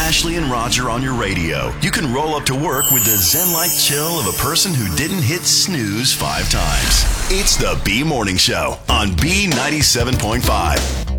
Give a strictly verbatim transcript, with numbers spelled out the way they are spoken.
Ashley and Roger on your radio. You can roll up to work with the zen-like chill of a person who didn't hit snooze five times. It's the B Morning Show on B ninety-seven point five.